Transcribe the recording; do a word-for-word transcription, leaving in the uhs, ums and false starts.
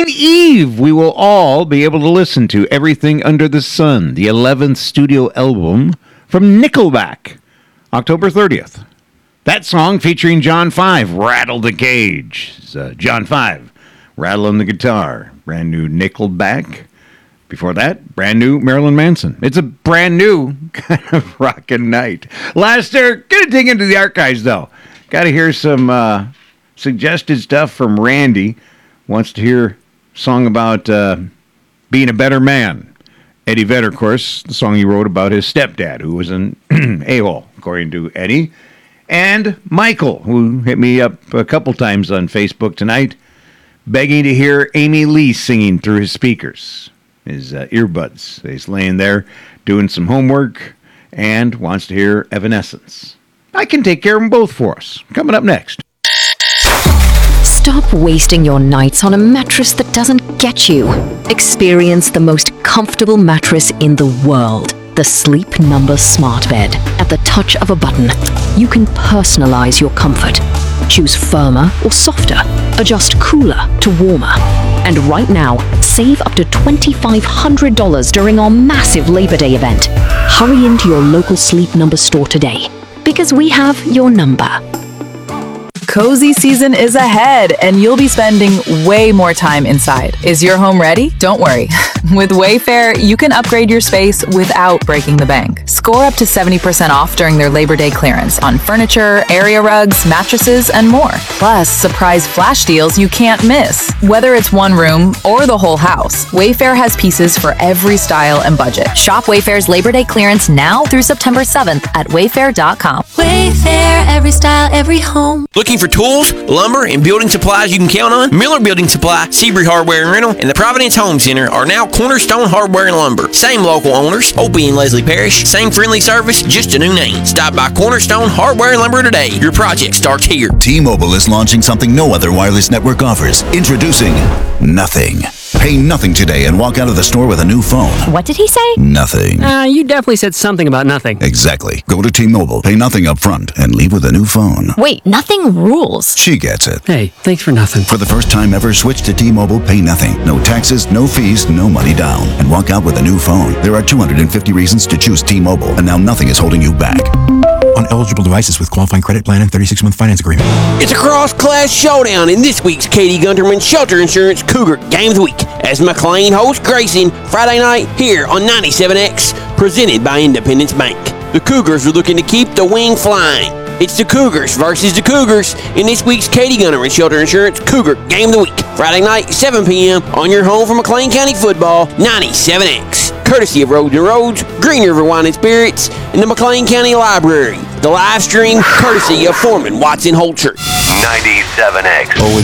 Halloween Eve, we will all be able to listen to Everything Under the Sun, the eleventh studio album from Nickelback, October thirtieth. That song featuring John Five, Rattle the Cage. It's, uh, John Five, rattling the guitar. Brand new Nickelback. Before that, brand new Marilyn Manson. It's a brand new kind of rockin' night. Lester, gonna dig into the archives, though. Gotta hear some uh, suggested stuff from Randy. Wants to hear a song about uh, being a better man. Eddie Vedder, of course, the song he wrote about his stepdad, who was an a-hole, according to Eddie. And Michael, who hit me up a couple times on Facebook tonight, begging to hear Amy Lee singing through his speakers, his uh, earbuds. He's laying there doing some homework and wants to hear Evanescence. I can take care of them both for us. Coming up next. Stop wasting your nights on a mattress that doesn't get you. Experience the most comfortable mattress in the world. The Sleep Number Smart Bed. At the touch of a button, you can personalize your comfort. Choose firmer or softer. Adjust cooler to warmer. And right now, save up to two thousand five hundred dollars during our massive Labor Day event. Hurry into your local Sleep Number store today, because we have your number. Cozy season is ahead, and you'll be spending way more time inside. Is your home ready? Don't worry. With Wayfair, you can upgrade your space without breaking the bank. Score up to seventy percent off during their Labor Day clearance on furniture, area rugs, mattresses, and more. Plus, surprise flash deals you can't miss. Whether it's one room or the whole house, Wayfair has pieces for every style and budget. Shop Wayfair's Labor Day clearance now through September seventh at wayfair dot com. Wayfair, every style, every home. Looking for tools, lumber, and building supplies you can count on? Miller Building Supply, Seabury Hardware and Rental, and the Providence Home Center are now Cornerstone Hardware and Lumber. Same local owners, Opie and Leslie Parrish. Same friendly service, just a new name. Stop by Cornerstone Hardware and Lumber today. Your project starts here. T-Mobile is launching something no other wireless network offers. Introducing Nothing. Pay nothing today and walk out of the store with a new phone. What did he say? Nothing. Uh, you definitely said something about nothing. Exactly. Go to T-Mobile, pay nothing up front, and leave with a new phone. Wait, nothing rules. She gets it. Hey, thanks for nothing. For the first time ever, switch to T-Mobile, pay nothing. No taxes, no fees, no money down. And walk out with a new phone. There are two hundred fifty reasons to choose T-Mobile, and now nothing is holding you back. On eligible devices with qualifying credit plan and thirty-six month finance agreement. It's a cross-class showdown in this week's Katie Gunterman Shelter Insurance Cougar Game of the Week as McLean hosts Grayson Friday night here on ninety-seven X, presented by Independence Bank. The Cougars are looking to keep the wing flying. It's the Cougars versus the Cougars in this week's Katie Gunterman Shelter Insurance Cougar Game of the Week. Friday night, seven p.m. on your home for McLean County football, ninety-seven X. Courtesy of Roads and Roads, Green River Wine and Spirits, and the McLean County Library. The live stream courtesy of Foreman Watson Holcher. ninety-seven X. Oh,